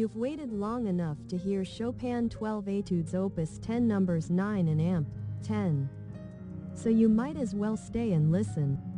You've waited long enough to hear Chopin 12 Etudes Opus 10 numbers 9 and Amp. 10. So you might as well stay and listen.